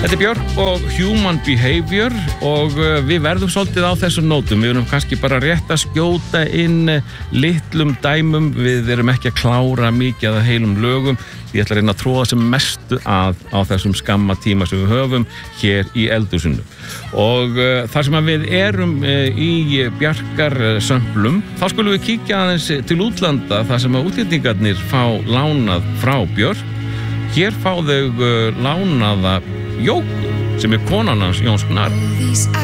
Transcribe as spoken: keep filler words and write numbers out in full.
Þetta er Björk og Human Behavior og við verðum svolítið á þessum nótum. Við erum kannski bara rétt að skjóta inn litlum dæmum. Við erum ekki að klára mikið að heilum lögum. Ég ætla að reyna að tróða sem mestu að á þessum skamma tíma sem við höfum hér í eldhúsinu. Og uh, þar sem að við erum uh, í Bjarkar uh, sömplum, þá skulum við kíkja aðeins til útlanda þar sem að útlendingarnir fá lánað frá Björk. Hér fá þau uh, lánaða Jóku, sem er konan hans Jóns Gnarr.